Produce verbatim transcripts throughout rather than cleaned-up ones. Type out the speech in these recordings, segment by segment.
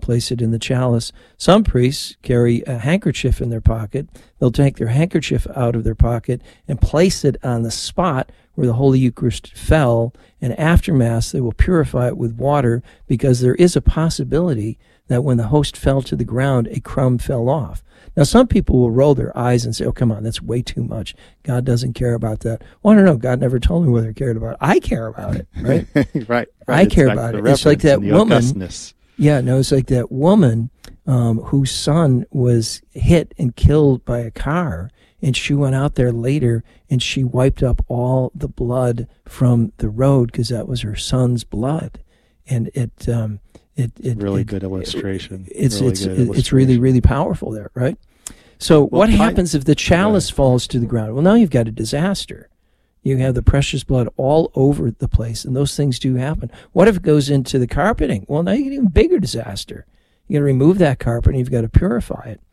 place it in the chalice. Some priests carry a handkerchief in their pocket. They'll take their handkerchief out of their pocket and place it on the spot where the Holy Eucharist fell, and after Mass they will purify it with water, because there is a possibility that when the host fell to the ground, a crumb fell off. Now, some people will roll their eyes and say, oh, come on, that's way too much. God doesn't care about that. Well, I don't know. God never told me whether he cared about it. I care about it, right? right, right. I It's care like about the it. It's like that reverence and the woman. augustness. Yeah, no, it's like that woman um, whose son was hit and killed by a car, and she went out there later and she wiped up all the blood from the road because that was her son's blood. And it... Um, It, it, really it, good illustration. It, it's really it's good it's illustration. really really powerful there, right? So Well, what I- happens if the chalice falls to the ground? Well, now you've got a disaster. You have the precious blood all over the place, and those things do happen. What if it goes into the carpeting? Well, now you get an even bigger disaster. You got to remove that carpet, and you've got to purify it.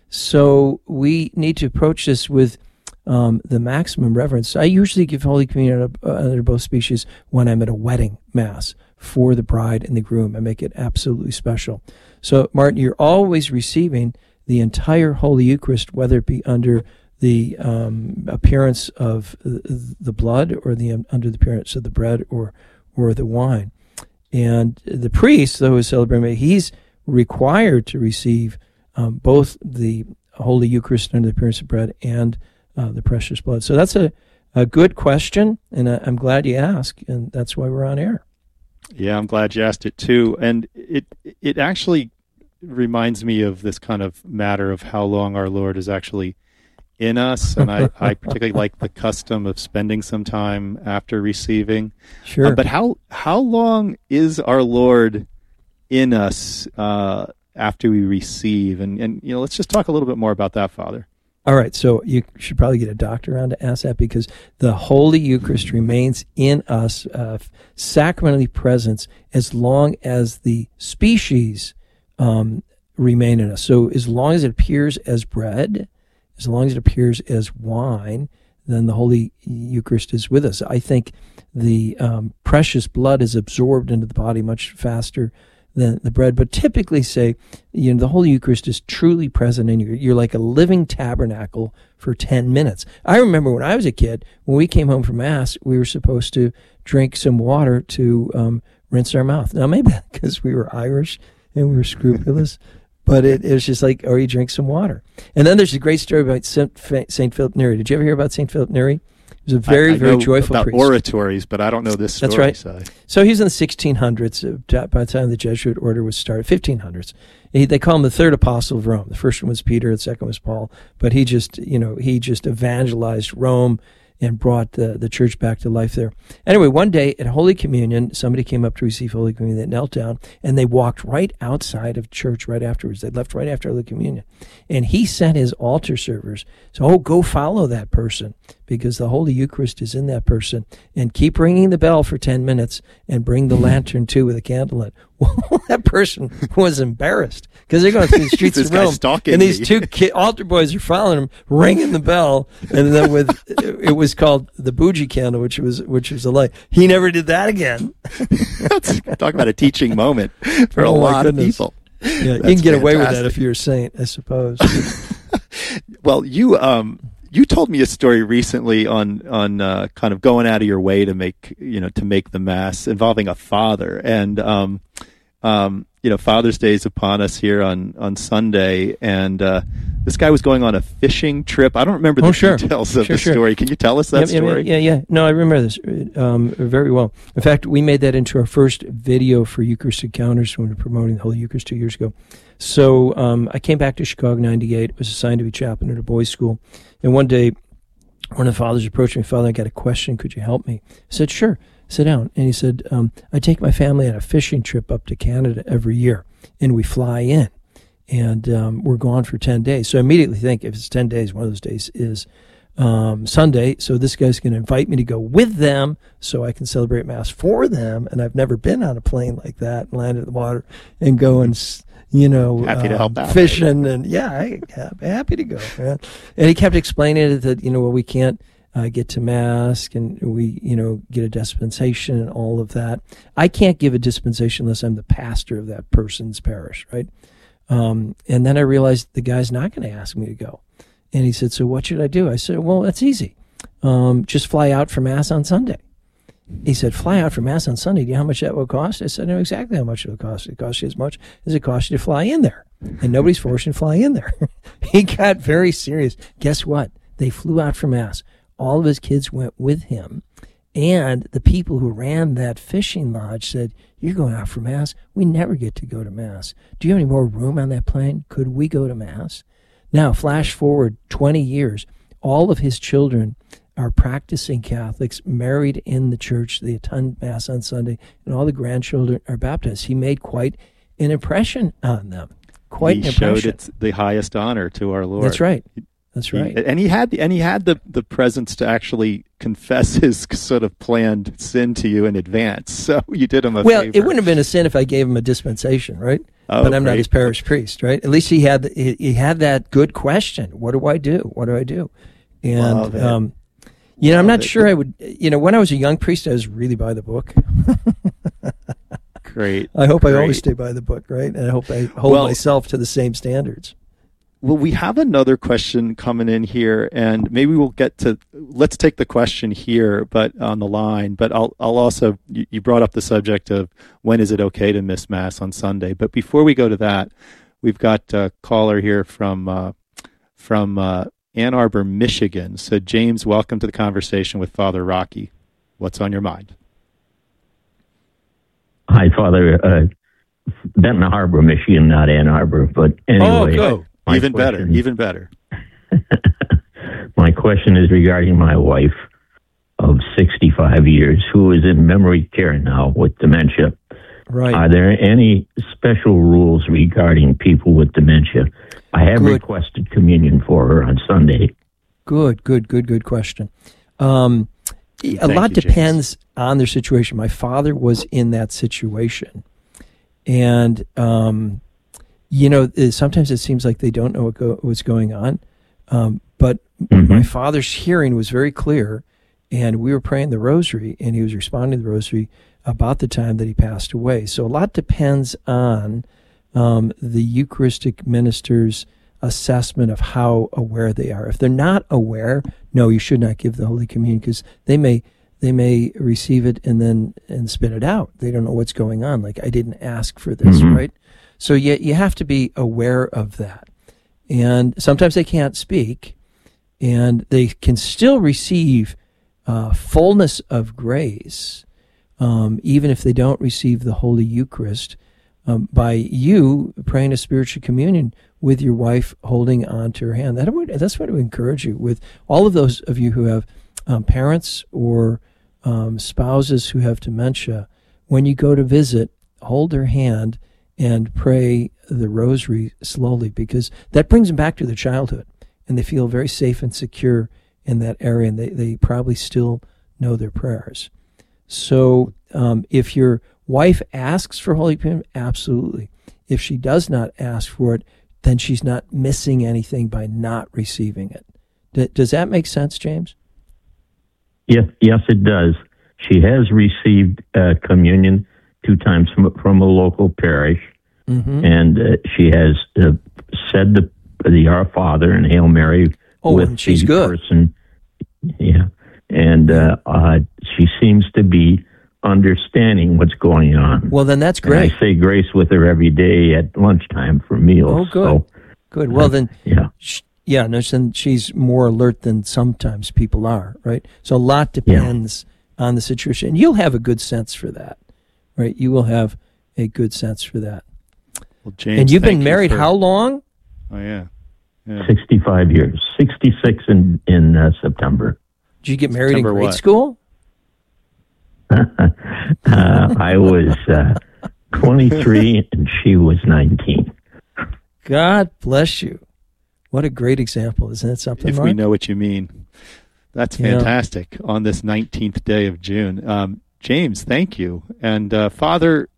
So we need to approach this with um, the maximum reverence. I usually give Holy Communion uh, under both species when I'm at a wedding mass for the bride and the groom. I make it absolutely special. So, Martin, you're always receiving the entire Holy Eucharist, whether it be under the um, appearance of the blood or the um, under the appearance of the bread or or the wine. And the priest, though is celebrating, he's required to receive um, both the Holy Eucharist under the appearance of bread and uh, the precious blood. So that's a, a good question, and I, I'm glad you asked, and that's why we're on air. Yeah, I'm glad you asked it too. And it it actually reminds me of this kind of matter of how long our Lord is actually in us. And I, I particularly like the custom of spending some time after receiving. Sure. Uh, but how how long is our Lord in us uh, after we receive? And, and, you know, let's just talk a little bit more about that, Father. All right, so you should probably get a doctor on to ask that, because the Holy Eucharist remains in us, uh, sacramentally present, as long as the species um, remain in us. So as long as it appears as bread, as long as it appears as wine, then the Holy Eucharist is with us. I think the um, precious blood is absorbed into the body much faster than the bread, but typically say, you know, the Holy Eucharist is truly present in you. You're like a living tabernacle for ten minutes. I remember when I was a kid, when we came home from Mass, we were supposed to drink some water to um, rinse our mouth. Now, maybe because we were Irish and we were scrupulous, but it, it was just like, oh, you drink some water. And then there's a great story about Saint Philip Neri. Did you ever hear about Saint Philip Neri? He was a very, I, I very know joyful about priest. oratories, but I don't know this story. That's right. So. so he was in the sixteen hundreds, uh, by the time the Jesuit order was started, fifteen hundreds. He, they call him the third apostle of Rome. The first one was Peter, the second was Paul. But he just, you know, he just evangelized Rome and brought the, the church back to life there. Anyway, one day at Holy Communion, somebody came up to receive Holy Communion. They knelt down, and they walked right outside of church right afterwards. They left right after Holy Communion. And he sent his altar servers, so, oh, go follow that person, because the Holy Eucharist is in that person. And keep ringing the bell for ten minutes, and bring the lantern, too, with a candle in it. Well, that person was embarrassed, because they're going through the streets This of guy's Rome, stalking and these me. two ki- altar boys are following him, ringing the bell, and then with it was called the bougie candle, which was which was a light. He never did that again. Talk about a teaching moment for a Oh, my lot goodness. of people. Yeah, you That's can get away with that fantastic. if you're a saint, I suppose. Well, you um you told me a story recently on on uh, kind of going out of your way to make you know to make the Mass involving a father, and um um you know Father's Day is upon us here on on Sunday, and uh, this guy was going on a fishing trip. I don't remember the Oh, sure. details of Sure, the sure. story. Can you tell us that yeah, yeah, story? Yeah, yeah, yeah. No, I remember this um, very well. In fact, we made that into our first video for Eucharist Encounters when we were promoting the Holy Eucharist two years ago. So um, I came back to Chicago in ninety-eight, was assigned to be chaplain at a boys' school, and one day one of the fathers approached me, Father, I got a question, could you help me? I said, sure, sit down. And he said, um, I take my family on a fishing trip up to Canada every year, and we fly in, and um, we're gone for ten days. So I immediately think, if it's ten days, one of those days is um, Sunday, so this guy's going to invite me to go with them so I can celebrate Mass for them, and I've never been on a plane like that and land in the water and go and you know, Happy to um, help out. fishing, and yeah, I, I'm happy to go, man. And he kept explaining it that, you know, well, we can't uh, get to Mass, and we, you know, get a dispensation and all of that. I can't give a dispensation unless I'm the pastor of that person's parish, right? Um, and then I realized the guy's not going to ask me to go. And he said, so what should I do? I said, well, that's easy. Um, just fly out for Mass on Sunday. He said, fly out for Mass on Sunday. Do you know how much that will cost? I said, I know exactly how much it will cost. It costs you as much as it costs you to fly in there. And nobody's forced you to fly in there. He got very serious. Guess what? They flew out for Mass. All of his kids went with him. And the people who ran that fishing lodge said, you're going out for Mass? We never get to go to Mass. Do you have any more room on that plane? Could we go to Mass? Now, flash forward twenty years. All of his children are practicing Catholics, married in the church. They attend Mass on Sunday, and all the grandchildren are baptized. He made quite an impression on them. Quite he an impression. Showed it's the highest honor to our Lord. That's right. That's right. He, and he had and he had the, the presence to actually confess his sort of planned sin to you in advance. So you did him a well, favor. Well, it wouldn't have been a sin if I gave him a dispensation, right? Oh, but I'm great. not his parish priest, right? At least he had he, he had that good question. What do I do? What do I do? And um, you know, I'm not sure I would. You know, when I was a young priest, I was really by the book. Great. I hope Great. I always stay by the book, right? And I hope I hold well, myself to the same standards. Well, we have another question coming in here, and maybe we'll get to. Let's take the question here, but on the line. But I'll I'll also. You, you brought up the subject of when is it okay to miss Mass on Sunday. But before we go to that, we've got a caller here from uh, from uh, Ann Arbor, Michigan. So James, welcome to the conversation with Father Rocky. What's on your mind? Hi, Father. Uh, Benton Harbor, Michigan, not Ann Arbor, but anyway. Oh, good. Even question, better. Even better. My question is regarding my wife of sixty-five years, who is in memory care now with dementia. Right. Are there any special rules regarding people with dementia? I have good. requested communion for her on Sunday. Good, good, good, good question. Um, a Thank lot you, depends James. on their situation. My father was in that situation. And, um, you know, sometimes it seems like they don't know what go, what's going on. Um, but Mm-hmm. my father's hearing was very clear, and we were praying the rosary, and he was responding to the rosary about the time that he passed away. So a lot depends on um, the Eucharistic minister's assessment of how aware they are. If they're not aware, no, you should not give the Holy Communion, because they may they may receive it and then and spit it out. They don't know what's going on. Like, I didn't ask for this, Mm-hmm. right? So you, you have to be aware of that. And sometimes they can't speak, and they can still receive uh, fullness of grace, um, even if they don't receive the Holy Eucharist, um, by you praying a spiritual communion with your wife holding on to her hand. That would, that's what I would encourage you with. All of those of you who have um, parents or um, spouses who have dementia, when you go to visit, hold their hand and pray the rosary slowly, because that brings them back to their childhood, and they feel very safe and secure in that area, and they, they probably still know their prayers. So um, if your wife asks for Holy Communion, absolutely. If she does not ask for it, then she's not missing anything by not receiving it. D- does that make sense, James? Yes, yes, it does. She has received uh, communion two times from, from a local parish, mm-hmm. and uh, she has uh, said the the Our Father and Hail Mary oh, with and she's the good. person. Yeah, and uh, uh, she seems to be understanding what's going on. Well, then that's great. And I say grace with her every day at lunchtime for meals. Oh, good, so, good. Well, then, yeah, sh- yeah. No, then she's more alert than sometimes people are, right? So a lot depends yeah. on the situation, and you'll have a good sense for that. Right, you will have a good sense for that. Well, James, and you've been married you for... how long? Oh yeah, yeah. sixty-five years, sixty-six in in uh, September. Did you get married September in grade what? school? uh, I was uh, twenty-three and she was nineteen. God bless you. What a great example, isn't it something? If Mark? we know what you mean, that's fantastic. Yeah. On this nineteenth day of June. Um, James, thank you. And uh, Father,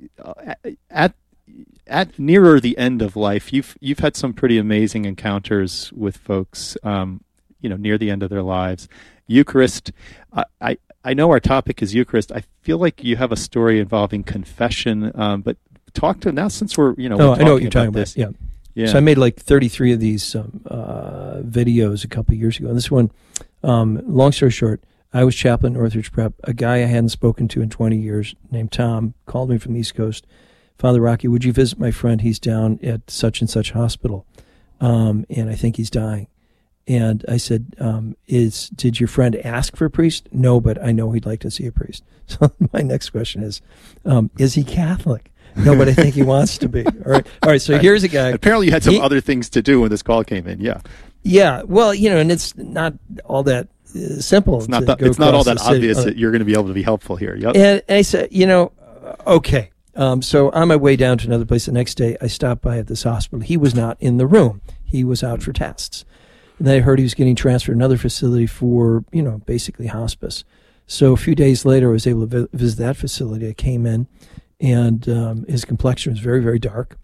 at at nearer the end of life, you've you've had some pretty amazing encounters with folks, um, you know, near the end of their lives. Eucharist, I, I, I know our topic is Eucharist. I feel like you have a story involving confession, um, but talk to now since we're, you know, oh, we're I know what you're talking this. about. Yeah. Yeah. So I made like thirty-three of these um, uh, videos a couple of years ago. And this one, um, long story short, I was chaplain at Northridge Prep. A guy I hadn't spoken to in twenty years named Tom called me from the East Coast. Father Rocky, would you visit my friend? He's down at such and such hospital, um, and I think he's dying. And I said, um, "Is did your friend ask for a priest?" No, but I know he'd like to see a priest. So my next question is, um, is he Catholic? No, but I think he wants to be. All right. All right. So here's a guy. Apparently you had some he, other things to do when this call came in. Yeah. Yeah. Well, you know, and it's not all that uh, simple. It's not, that, it's not all that obvious that you're going to be able to be helpful here. Yep. And I said, you know, okay. Um, so on my way down to another place the next day, I stopped by at this hospital. He was not in the room. He was out for tests. And then I heard he was getting transferred to another facility for, you know, basically hospice. So a few days later, I was able to vi- visit that facility. I came in. And um, his complexion was very, very dark.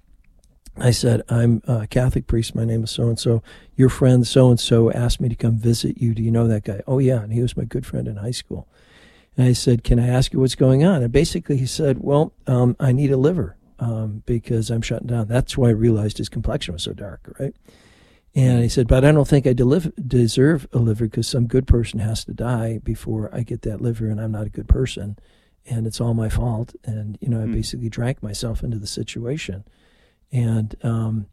I said, I'm a Catholic priest. My name is so-and-so. Your friend so-and-so asked me to come visit you. Do you know that guy? Oh, yeah. And he was my good friend in high school. And I said, can I ask you what's going on? And basically he said, well, um, I need a liver um, because I'm shutting down. That's why I realized his complexion was so dark, right? And he said, but I don't think I deliver, deserve a liver because some good person has to die before I get that liver, and I'm not a good person. And it's all my fault. And, you know, I mm. basically drank myself into the situation. And um,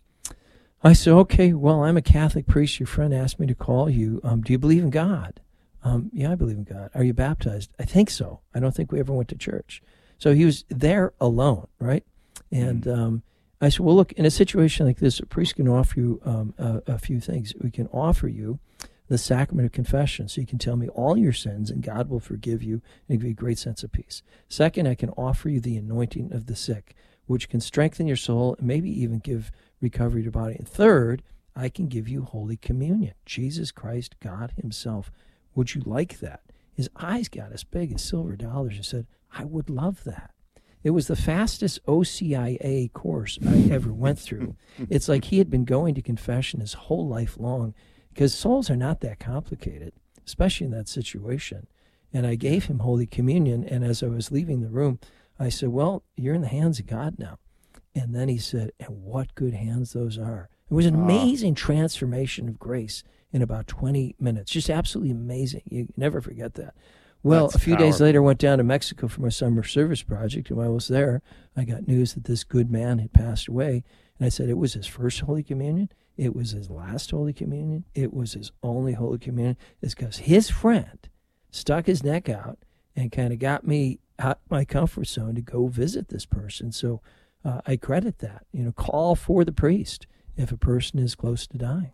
I said, okay, well, I'm a Catholic priest. Your friend asked me to call you. Um, do you believe in God? Um, yeah, I believe in God. Are you baptized? I think so. I don't think we ever went to church. So he was there alone, right? And mm. um, I said, well, look, in a situation like this, a priest can offer you um, a, a few things. We can offer you the sacrament of confession, so you can tell me all your sins and God will forgive you and give you a great sense of peace. Second, I can offer you the anointing of the sick, which can strengthen your soul and maybe even give recovery to your body. And third, I can give you Holy Communion. Jesus Christ, God himself. Would you like that? His eyes got as big as silver dollars and said, I would love that. It was the fastest O C I A course I ever went through. It's like he had been going to confession his whole life long, because souls are not that complicated, especially in that situation. And I gave him Holy Communion, and as I was leaving the room, I said, well, you're in the hands of God now. And then he said, and what good hands those are. It was an amazing transformation of grace in about twenty minutes. Just absolutely amazing. You never forget that. Well, That's a few powerful. days later, I went down to Mexico for my summer service project, and while I was there, I got news that this good man had passed away. And I said, it was his first Holy Communion. It was his last Holy Communion. It was his only Holy Communion. It's because his friend stuck his neck out and kind of got me out my comfort zone to go visit this person. So uh, I credit that. You know, call for the priest if a person is close to dying,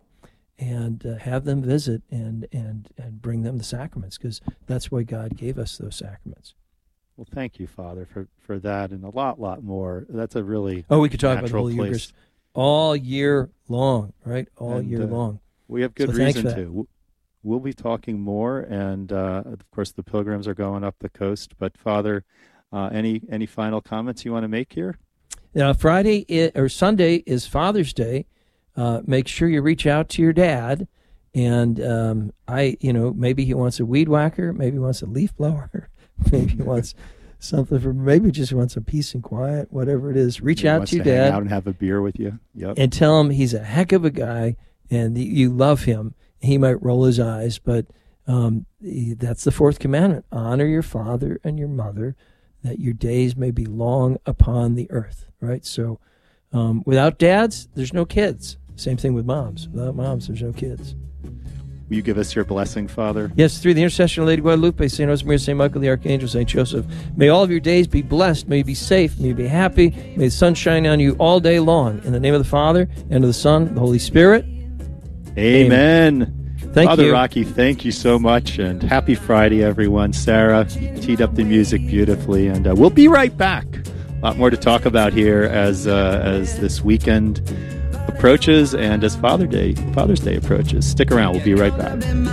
and uh, have them visit and and and bring them the sacraments, because that's why God gave us those sacraments. Well, thank you, Father, for, for that and a lot, lot more. That's a really oh, we could talk about the Holy place. Eucharist all year long, right? All and, year uh, long. We have good so reason to. We'll be talking more, and uh, of course, the pilgrims are going up the coast. But Father, uh, any any final comments you want to make here? Now, Friday is, or Sunday is Father's Day. Uh, make sure you reach out to your dad, and um, I, you know, maybe he wants a weed whacker, maybe he wants a leaf blower, maybe he wants something for, maybe just wants some peace and quiet, whatever it is. Reach he out wants to your to hang dad out and have a beer with you. Yep. And tell him he's a heck of a guy, and you love him. He might roll his eyes, but um, that's the fourth commandment: honor your father and your mother, that your days may be long upon the earth. Right. So, um, without dads, there's no kids. Same thing with moms. Without moms, there's no kids. Will you give us your blessing, Father? Yes, through the intercession of Lady Guadalupe, Saint Josemaria, Saint Michael the Archangel, Saint Joseph, may all of your days be blessed, may you be safe, may you be happy, may the sun shine on you all day long. In the name of the Father, and of the Son, and the Holy Spirit. Amen. Amen. Thank Father you. Rocky, thank you so much, and happy Friday, everyone. Sarah teed up the music beautifully, and uh, we'll be right back. A lot more to talk about here as uh, as this weekend approaches and as Father Day, Father's Day approaches. Stick around. We'll be right back.